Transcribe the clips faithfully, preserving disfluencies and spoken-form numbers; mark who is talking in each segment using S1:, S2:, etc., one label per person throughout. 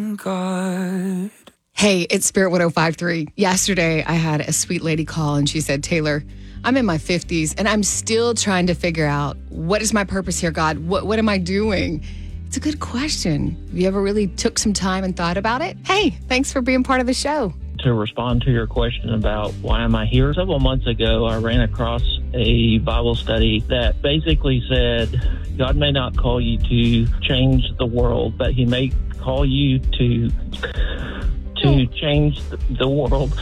S1: God.
S2: Hey, it's Spirit one oh five point three. Yesterday, I had a sweet lady call and she said, Taylor, I'm in my fifties and I'm still trying to figure out what is my purpose here, God? What, what am I doing? It's a good question. Have you ever really took some time and thought about it? Hey, thanks for being part of the show.
S3: To respond to your question about why am I here, several months ago, I ran across a Bible study that basically said, God may not call you to change the world, but he may call you to to change the world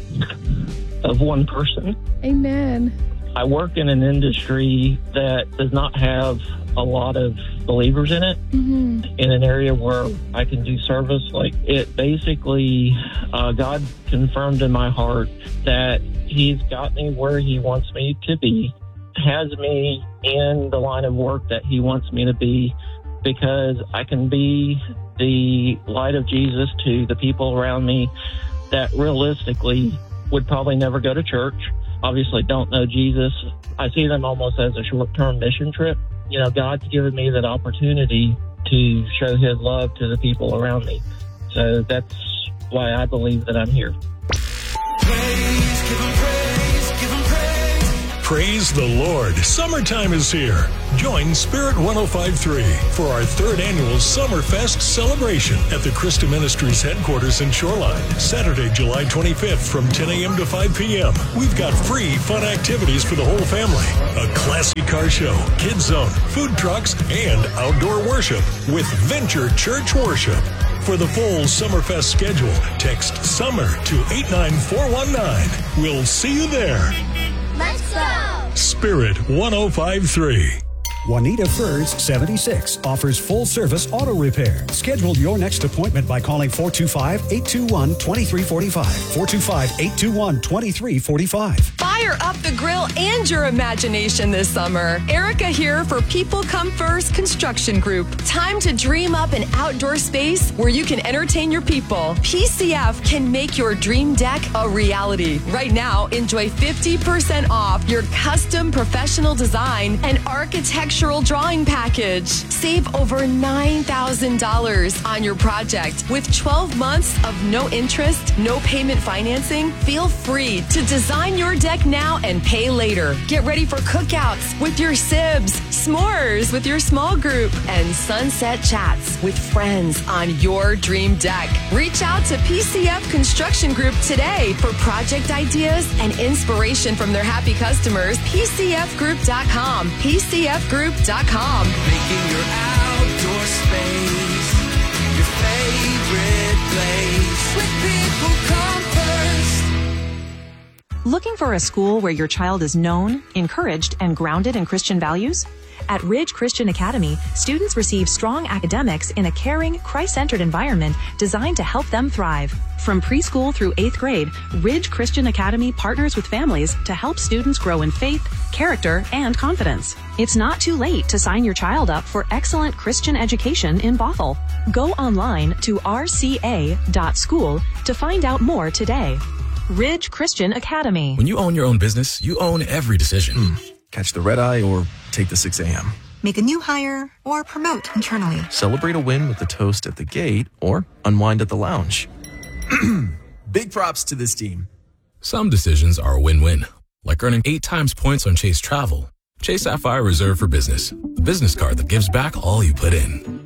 S3: of one person.
S2: Amen.
S3: I work in an industry that does not have a lot of believers in it, mm-hmm. in an area where I can do service. Like it basically, uh, God confirmed in my heart that he's got me where he wants me to be, has me in the line of work that he wants me to be, because I can be the light of Jesus to the people around me that realistically would probably never go to church, obviously don't know Jesus. I see them almost as a short-term mission trip. You know, God's given me that opportunity to show his love to the people around me. So that's why I believe that I'm here.
S1: Praise, give him praise, give him praise.
S4: Praise the Lord. Summertime is here. Join Spirit one oh five point three for our third annual Summerfest celebration at the Christa Ministries headquarters in Shoreline. Saturday, July twenty-fifth from ten a.m. to five p.m. We've got free fun activities for the whole family. A classy car show, kids zone, food trucks, and outdoor worship with Venture Church Worship. For the full Summerfest schedule, text SUMMER to eight nine four one nine. We'll see you there.
S5: Let's go!
S4: Spirit one oh five point three.
S6: Juanita Furs, seventy-six, offers full-service auto repair. Schedule your next appointment by calling four two five, eight two one, two three four five, four two five, eight two one, two three four five.
S7: Fire up the grill and your imagination this summer. Erica here for People Come First Construction Group. Time to dream up an outdoor space where you can entertain your people. P C F can make your dream deck a reality. Right now, enjoy fifty percent off your custom professional design and architectural drawing package. Save over nine thousand dollars on your project. With twelve months of no interest, no payment financing, feel free to design your deck now and pay later. Get ready for cookouts with your sibs, s'mores with your small group, and sunset chats with friends on your dream deck. Reach out to P C F Construction Group today for project ideas and inspiration from their happy customers. P C F group dot com. P C F group dot com.
S1: Making your outdoor space your favorite place. With People Come First.
S8: Looking for a school where your child is known, encouraged, and grounded in Christian values? At Ridge Christian Academy, students receive strong academics in a caring, Christ-centered environment designed to help them thrive. From preschool through eighth grade, Ridge Christian Academy partners with families to help students grow in faith, character, and confidence. It's not too late to sign your child up for excellent Christian education in Bothell. Go online to r c a dot school to find out more today. Ridge Christian Academy.
S9: When you own your own business, you own every decision. Mm. Catch the red eye or take the six a.m.
S10: Make a new hire or promote internally.
S9: Celebrate a win with a toast at the gate or unwind at the lounge.
S11: Big props to this team.
S12: Some decisions are a win-win, like earning eight times points on Chase Travel. Chase Sapphire Reserve for Business, the business card that gives back all you put in.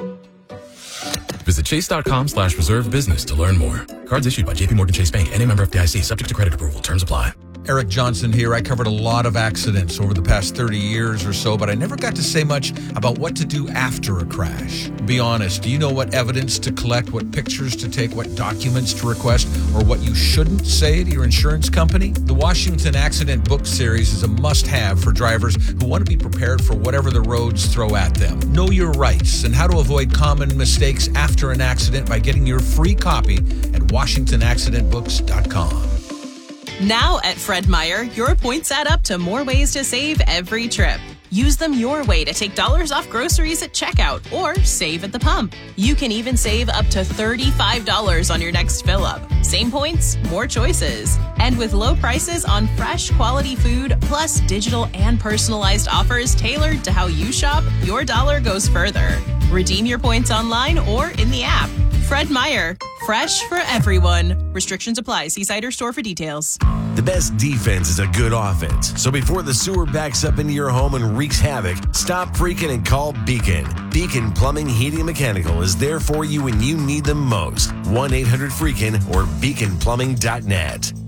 S12: Visit chase.com slash reserve business to learn more. Cards issued by J P Morgan Chase Bank and a member F D I C, subject to credit approval. Terms apply.
S13: Eric Johnson here. I covered a lot of accidents over the past thirty years or so, but I never got to say much about what to do after a crash. Be honest, do you know what evidence to collect, what pictures to take, what documents to request, or what you shouldn't say to your insurance company? The Washington Accident Book Series is a must-have for drivers who want to be prepared for whatever the roads throw at them. Know your rights and how to avoid common mistakes after an accident by getting your free copy at washington accident books dot com.
S14: Now at Fred Meyer, your points add up to more ways to save every trip. Use them your way to take dollars off groceries at checkout or save at the pump. You can even save up to thirty-five dollars on your next fill-up. Same points, more choices. And with low prices on fresh, quality food, plus digital and personalized offers tailored to how you shop, your dollar goes further. Redeem your points online or in the app. Fred Meyer. Fresh for everyone. Restrictions apply. See site or store for details.
S15: The best defense is a good offense. So before the sewer backs up into your home and wreaks havoc, stop freaking and call Beacon. Beacon Plumbing, Heating, and Mechanical is there for you when you need them most. one eight hundred freakin or beacon plumbing dot net.